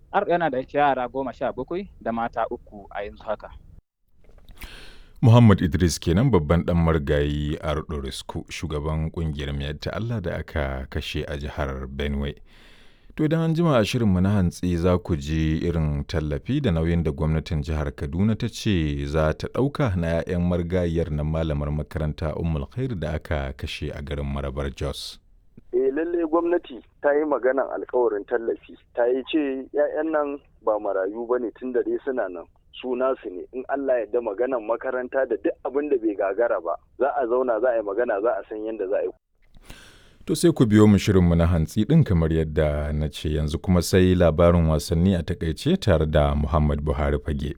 Yana da yara 17 da mata 3 a yanzu haka. Muhammad Idris kenan babban ɗan marigayi Ardo Risku, shugaban ƙungiyar Miyatta Allah da aka kashe a jihar Benue. To idan an jima a shirinmu na hantsi za ku ji irin tallafi da nauyin da gwamnatin jihar Kaduna ta ce za ta ɗauka na 'ya'yan marigayiyar na malamar makaranta Ummul Khair da aka kashe a garin Marabar Jos. Lalle gwamnati ta yi maganan alkawarin tallafi, ta yi ce 'ya'yan nan ba marayu ba ne tun da dai suna nan. Su nasu ne, in Allah ya yarda maganan makaranta da duk abin da bai gagara ba, za a zauna za a yi magana za a san yadda za a yi. To sai ku biyo mu shirinmu na hantsi ɗin kamar yadda na ce yanzu kuma sai labarin wasanni a takaice tare da Muhammad Buhari Fage.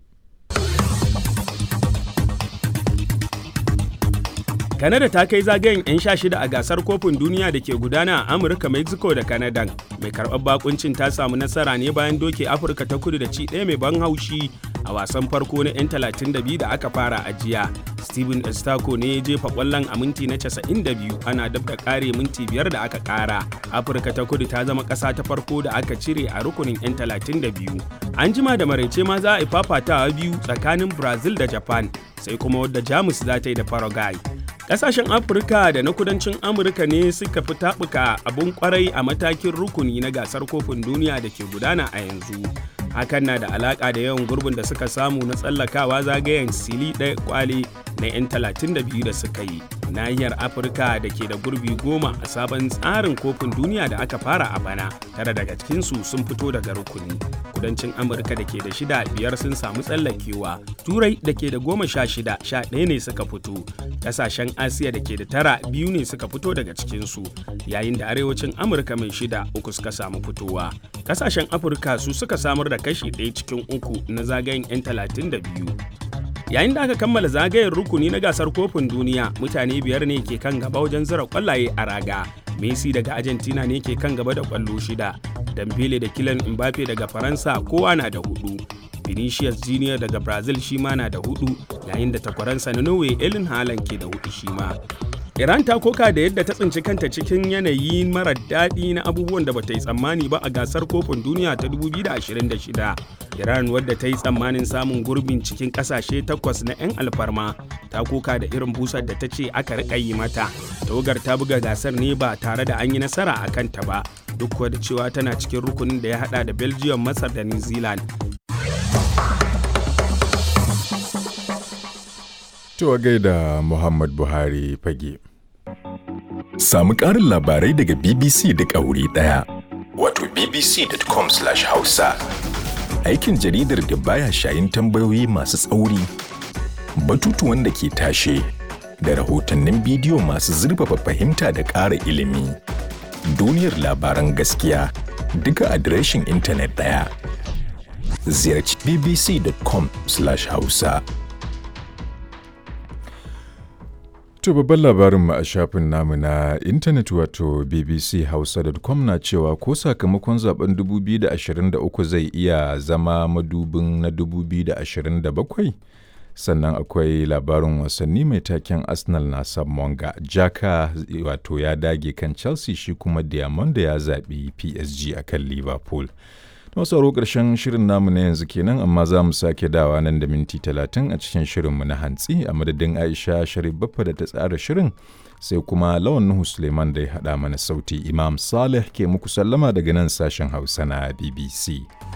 Canada ta kai zagayen 'yan 16 a gasar kofin duniya da ke gudana a Amurka, Mexico da Canada. Mai karɓar bakuncin ta samu nasara ne bayan doke Afirka ta Kudu da ci ɗaya mai ban haushi a wasan farko na 'yan 32 da aka fara a jiya. Steven Estako ne ya jefa ƙwallon a minti na 92 ana dab da ƙare minti 5 da aka ƙara. Afirka ta Kudu ta zama ƙasa ta farko da aka cire a rukunin 'yan 32. An jima da maraice ma za a yi fafatawa biyu tsakanin Brazil da Japan, sai kuma wadda Jamus za ta yi da Paraguay. Ƙasashen Afirka da na kudancin Amurka ne suka fi taɓuka abun ƙwarai a matakin rukuni na gasar kofin duniya da ke gudana a yanzu. Hakan na da alaƙa da yawan gurbin da suka samu na tsallakawa zagayen sili ɗaya kwale na 'yan 32 da suka yi. Nahiyar Afirka da ke da gurbi 10 a sabon tsarin kofin duniya da aka fara a bana, 9 daga cikinsu sun fito daga rukuni. Kudancin Amurka da ke da 6, 5 sun samu tsallakewa. Turai da ke da 16, 11 ne suka fito. Ƙasashen Asiya da ke da 9, 2 ne suka fito daga cikinsu, yayin da arewacin Amurka mai 6, 3 suka samu fitowa. Ƙasashen Afirka su suka samar da kashi 1 cikin 3 na zagayen 'yan 32. Yayin da aka kammala zagayen rukuni na gasar kofin duniya, mutane 5 ne ke kan gaba wajen zira kwallaye a raga. Messi daga Argentina ne ke kan gaba da kwallo 6, Dembele da Kylian Mbappe daga Faransa kowa na da 4. Vinicius Junior daga Brazil shi ma na da 4, yayin da takwaransa na Norway Erling Haaland ke da 4 shi ma. Iran ta koka da yadda ta tsinci kanta cikin yanayi marar daɗi na abubuwan da bata yi tsammani ba a gasar kofin duniya ta 2026. Iran wadda ta yi tsammanin samun gurbin cikin ƙasashe 8 na 'yan alfarma ta koka da irin busar da ta ce aka riƙa yi mata. Tawagar ta buga gasar ne ba tare da an yi nasara a kanta ba, duk da cewa tana cikin rukunin da ya haɗa da Belgium, Masar da New Zealand. To gaida Muhammad Buhari Fage. Samu ƙarin labarai daga BBC da wuri ɗaya. Wato bbc.com/hausa. Aikin jaridar da baya shayin tambayoyi masu tsauri, batutuwan da ke tashe, da rahotannin bidiyo masu zurfafa fahimta da ƙara ilimi. Duniyar labaran gaskiya duka adireshin intanet ɗaya. Ziyarci bbc.com/hausa. To babban labarinmu a shafin namu na intanet wato bbchausa.com na cewa ko sakamakon zaben 2023 zai iya zama madubin na 2027, sannan akwai labarin wasanni mai taken Arsenal na Monga, Jaka wato ya dage kan Chelsea, shi kuma Diamond ya zaɓi PSG akan Liverpool. Masu sauraro ƙarshen shirin namu na yanzu kenan, amma za mu sake dawa nan da minti 30 a cikin shirinmu na hantsi a madadin Aisha Sharif Baffa da ta tsara shirin, sai kuma Lawan Nuhu Suleiman da ya haɗa mana sauti. Imam Saleh ke muku sallama daga nan sashen Hausa na BBC.